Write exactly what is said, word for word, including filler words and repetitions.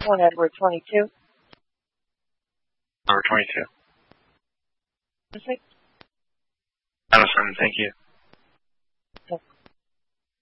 One Edward twenty-two. Number twenty-two. Perfect. Madison, thank you.